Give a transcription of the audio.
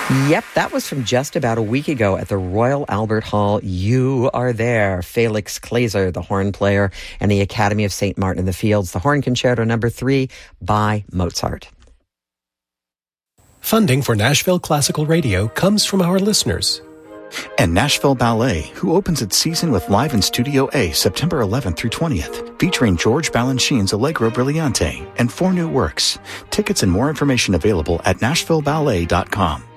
Yep, that was from just about a week ago at the Royal Albert Hall. You Are There. Felix Glaser, the horn player, and the Academy of St. Martin in the Fields. The Horn Concerto No. 3 by Mozart. Funding for Nashville Classical Radio comes from our listeners. And Nashville Ballet, who opens its season with Live in Studio A September 11th through 20th, featuring George Balanchine's Allegro Brillante and 4 new works. Tickets and more information available at nashvilleballet.com.